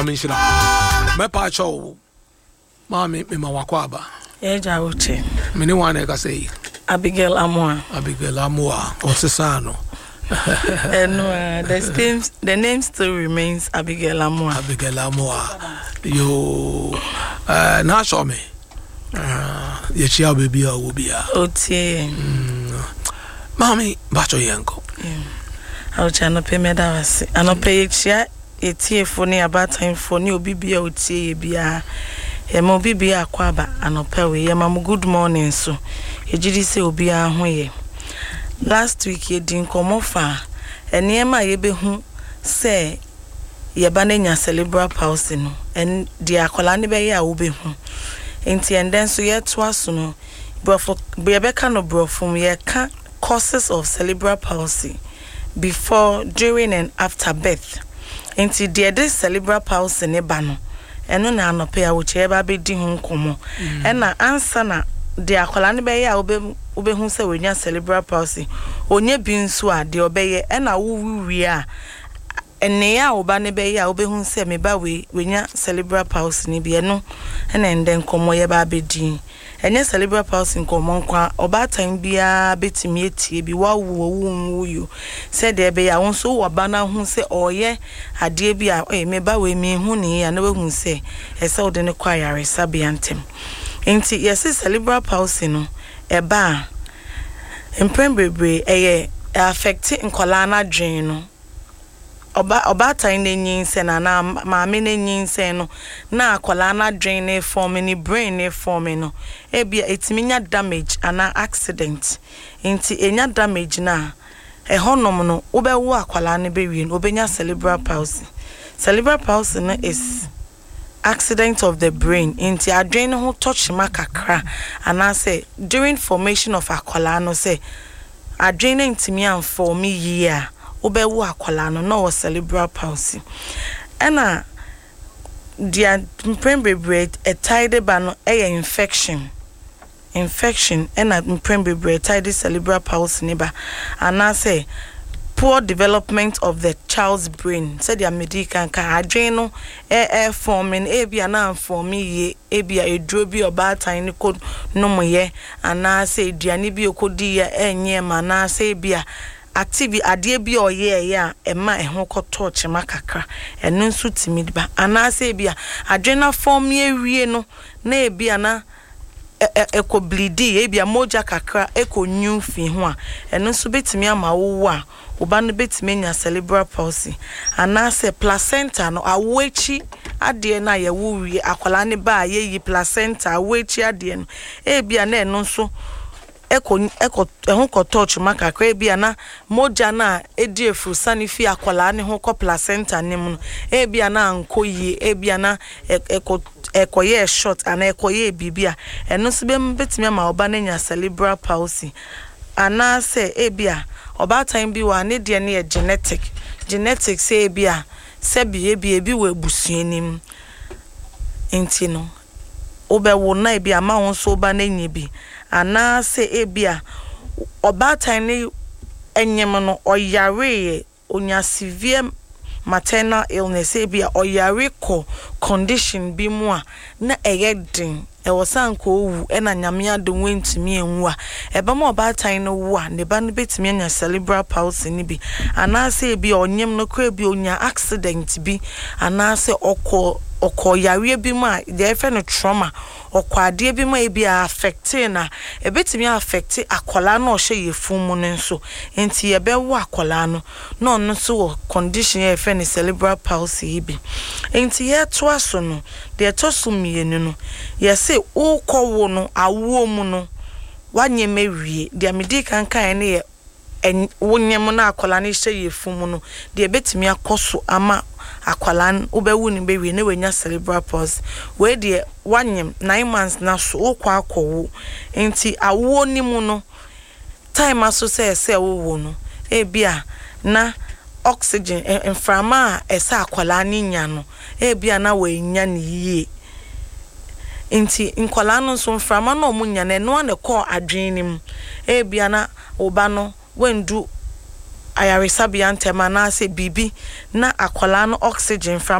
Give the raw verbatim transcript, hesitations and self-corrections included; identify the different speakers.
Speaker 1: Minshira. My pacho, Mammy, me mawakwaba.
Speaker 2: Eja uche.
Speaker 1: Many one I say.
Speaker 2: Abigail Amoa.
Speaker 1: Abigail Amoa, or Cesano.
Speaker 2: And uh, the name, the name still remains Abigail Amoa.
Speaker 1: Abigail Amoa. You, uh, now show me. Uh, your child baby will be a.
Speaker 2: O T.
Speaker 1: Mammy, Bacho Yanko.
Speaker 2: I will channel pay me that was. I no pay it yet. It's here for near about time for new B B O T B A. Emo B B A kwaba anopewe. Yemamu good morning so. Ejidi se obi a hoye. Last week ye din komofa. Eniema yebe hu se yeba nya cerebral palsy no. En di akola ne be ya obi hu. Enti enden so ye toa so no. Brofo yebe ka no brofum ye ka causes of cerebral palsy before, during and after birth. Enti de this cerebral palsy ne ba no. Eno na anope a wo cheba be di hu nkomo. E na answer na de akola ne be ya obe obe hu se wenya cerebral palsy. Onye bi nso a de obeye e na wo wiwi a ene ya oba ne be ya obe hu se me ba we wenya cerebral palsy ne bi eno e na ende nkomo ye ba be di. Enye cerebral palsy nkomo nkwa oba tan bia betimi etie bi wa wo wo yo se de be ya won so wo ba na hu se oye ade bi a eh me ba we mi hu ni ya na we hu se ese ode ne kwa yare sabi antem enti yes cerebral palsy no e ba emprem bebre eye affect nkola na dwen no oba oba tan na nyin se na na maame na nyin se no na akola na dwen na form ni brain na form no e bia etiminya damage ana accident enti enya damage na e honom no obewo akola na be wi no obenya cerebral palsy. Cerebral palsy no is accident of the brain enti adwen ho touch makakra ana say during formation of akola no say adwen ntimi am form year obewo akola no no cerebral palsy. Ena dia mprembebre a tide ba no e infection infection ena mprembebre tide cerebral palsy ne ba ana say poor development of the child's brain. Said the medical ka adwen no e e forming e bia na form ye e bia edro bi oba tan ne ko no moye ana say duane bi okodi ya enye ma na say bia active ade bi oye ya ema ehon ko touch makakra eno nso timi ba ana say bia adrenal form ye wie no na e bia na eko bleedi e bia moja kakra eko nyu fi ho a eno nso betimi ama wo a oba no betimi nya cerebral palsy ana say placenta no awochi ade na ye wo wie akwala ne ba ye yi placenta awochi ade no e bia na eno nso eko eko ehun ko touch makakra bia na moja na edi efu sanifi akola ne ho ko placenta ne mu e bia na anko yi e bia na eko eko ye short ana eko ye bibia eno so be betimi ma oba na nya cerebral palsy ana se e bia oba tan bi wa ne de ne genetic genetic se e bia se bi e bia bi we busuanim enti no obewo na e bia ma won so oba na nya bi ana se ebia obatan ni enyem no oyare onya severe maternal illness ebia oyare ko condition bi mu a na eyedin e wosan ko owu e na nyame ade wentimi enwu a e ba ma obatan no wu a ne ba no betimi anya cerebral palsy ni bi ana se ebia onyem no ko ebia onya accident bi ana se okọ okọ yare bi mu a de efe no trauma okwade bi ma e bi affect na e betimi affect akola na o hye yefumu ne nso enti ye be wo akola no no no so condition ye fe ne cerebral palsy bi enti ye to aso no de to so mienu no ye se ukọwo no awo mu no wanye mewie de medi kan kan ne ye wonyem na akola ne hye yefumu no de betimi akoso ama akwalan obewu ni bewie ne wenya cerebral palsy we de wanyem nine months na so okwa akowo enti awo ni mu no time aso se se wo no e bia na oxygen enframa esa akwala ni nya no e bia na we nya ni yie enti nkwala no so enframa na omunya na no na ko adwen nim e bia na oba no wendu ayaresa bi antema na se bibi na akwala no oxygen from